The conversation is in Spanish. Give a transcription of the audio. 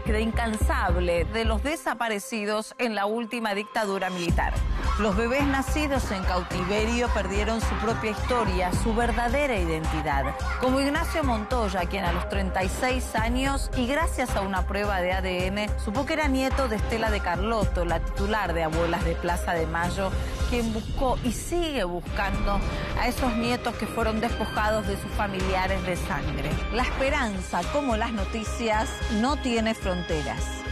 búsqueda incansable de los desaparecidos en la última dictadura militar. Los bebés nacidos en cautiverio perdieron su propia historia, su verdadera identidad. Como Ignacio Montoya, quien a los 36 años y gracias a una prueba de ADN supo que era nieto de Estela de Carlotto, la titular de Abuelas de Plaza de Mayo, quien buscó y sigue buscando a esos nietos que fueron despojados de sus familiares de sangre. La esperanza, como las noticias, no tiene fronteras.